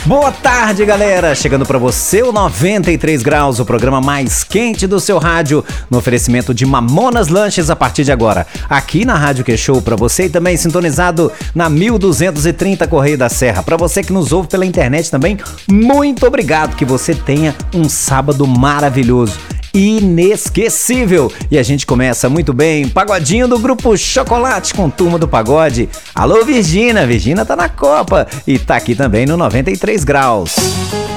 Boa tarde, galera! Chegando pra você o 93 Graus, o programa mais quente do seu rádio, no oferecimento de Mamonas Lanches a partir de agora. Aqui na Rádio Que-Show, pra você e também sintonizado na 1230 Correio da Serra. Pra você que nos ouve pela internet também, muito obrigado, que você tenha um sábado maravilhoso. Inesquecível. E a gente começa muito bem, pagodinho do Grupo Chocolate com Turma do Pagode. Alô, Virgínia tá na Copa e tá aqui também no 93 Graus.